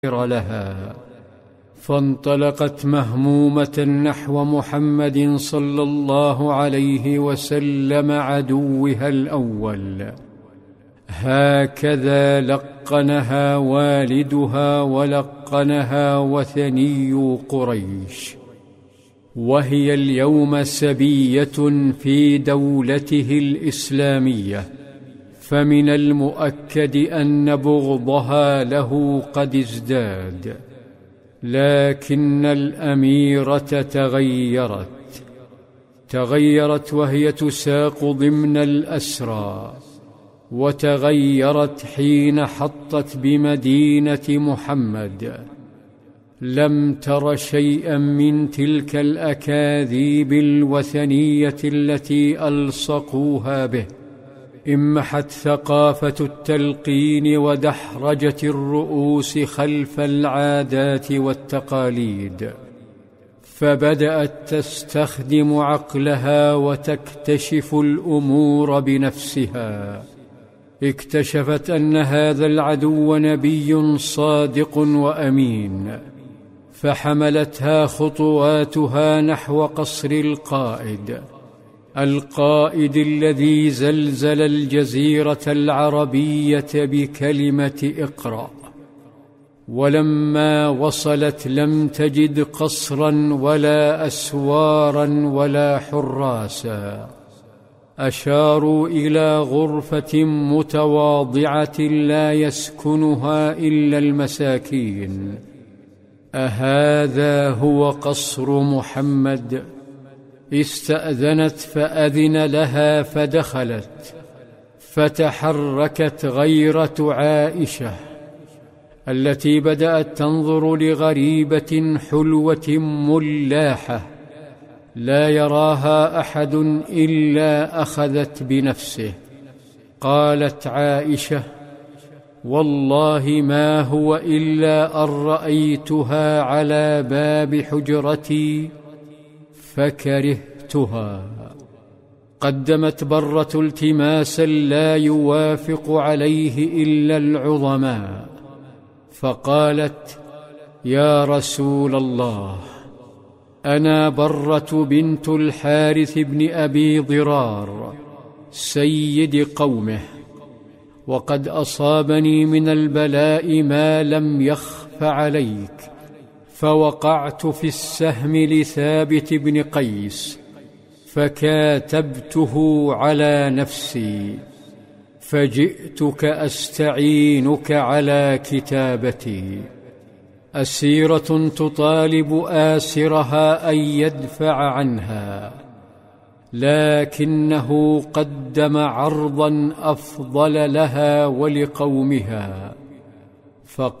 لها، فانطلقت مهمومة نحو محمد صلى الله عليه وسلم عدوها الأول. هكذا لقنها والدها ولقنها وثني قريش، وهي اليوم سبية في دولته الإسلامية، فمن المؤكد أن بغضها له قد ازداد. لكن الأميرة تغيرت وهي تساق ضمن الأسرى، وتغيرت حين حطت بمدينة محمد. لم تر شيئا من تلك الأكاذيب الوثنية التي ألصقوها به. امحت ثقافة التلقين ودحرجة الرؤوس خلف العادات والتقاليد، فبدأت تستخدم عقلها وتكتشف الأمور بنفسها. اكتشفت أن هذا العدو نبي صادق وأمين، فحملتها خطواتها نحو قصر القائد الذي زلزل الجزيرة العربية بكلمة اقرأ. ولما وصلت لم تجد قصرا ولا أسوارا ولا حراسا. أشاروا إلى غرفة متواضعة لا يسكنها إلا المساكين. أهذا هو قصر محمد؟ استأذنت فأذن لها فدخلت، فتحركت غيرة عائشة التي بدأت تنظر لغريبة حلوة ملاحة لا يراها أحد إلا أخذت بنفسه. قالت عائشة: والله ما هو إلا أن رأيتها على باب حجرتي فكرهتها. قدمت برة التماسا لا يوافق عليه إلا العظماء، فقالت: يا رسول الله، أنا برة بنت الحارث بن أبي ضرار سيد قومه، وقد أصابني من البلاء ما لم يخف عليك، فوقعت في السهم لثابت بن قيس فكاتبته على نفسي، فجئتك أستعينك على كتابتي. أسيرة تطالب آسرها أن يدفع عنها، لكنه قدم عرضا أفضل لها ولقومها، فقال: